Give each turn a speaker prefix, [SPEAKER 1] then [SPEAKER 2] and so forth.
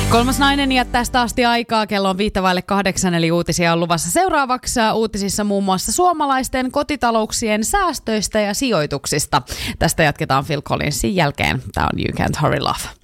[SPEAKER 1] Kolmas nainen ja tästä asti aikaa. Kello on 7:05, eli uutisia on luvassa seuraavaksi. Uutisissa muun muassa suomalaisten kotitalouksien säästöistä ja sijoituksista. Tästä jatketaan Phil Collinsin jälkeen. Tämä on You Can't Hurry Love.